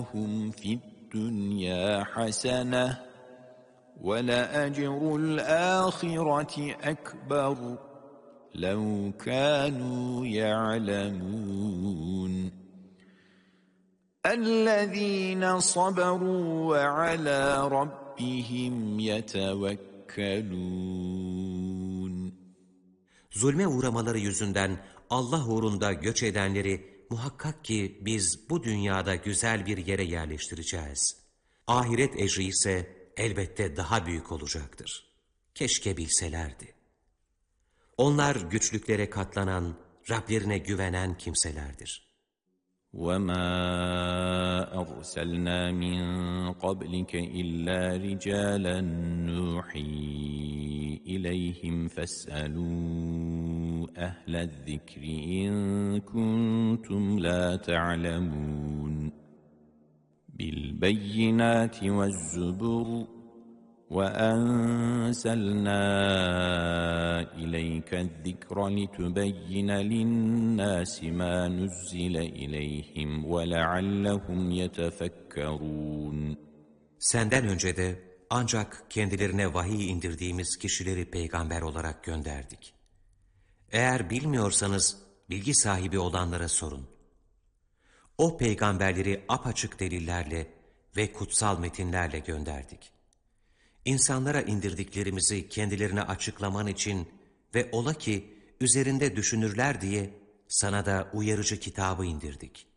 هُمْ فِي الدُّنْيَا حَسَنَةٌ وَلَأَجْرُ الْآخِرَةِ أَكْبَرُ لَوْ كَانُوا يَعْلَمُونَ الَّذِينَ صَبَرُوا وَعَلَى رَبِّهِمْ يَتَوَكَّلُونَ Zulme uğramaları yüzünden Allah uğrunda göç edenleri muhakkak ki biz bu dünyada güzel bir yere yerleştireceğiz. Ahiret ecri ise elbette daha büyük olacaktır. Keşke bilselerdi. Onlar güçlüklere katlanan, Rablerine güvenen kimselerdir. وَمَا أَرْسَلْنَا مِنْ قَبْلِكَ إِلَّا رِجَالًا نُوحِي إِلَيْهِمْ فَاسْأَلُوا أَهْلَ الذِّكْرِ إِنْ كُنْتُمْ لَا تَعْلَمُونَ بِالْبَيِّنَاتِ وَالزُّبُرِ وَأَنزَلْنَا إِلَيْكَ الذِّكْرَ لِتُبَيِّنَ لِلنَّاسِ مَا نُزِّلَ إِلَيْهِمْ وَلَعَلَّهُمْ يَتَفَكَّرُونَ Senden önce de ancak kendilerine vahiy indirdiğimiz kişileri peygamber olarak gönderdik. Eğer bilmiyorsanız bilgi sahibi olanlara sorun. O peygamberleri apaçık delillerle ve kutsal metinlerle gönderdik. İnsanlara indirdiklerimizi kendilerine açıklaman için ve ola ki üzerinde düşünürler diye sana da uyarıcı kitabı indirdik.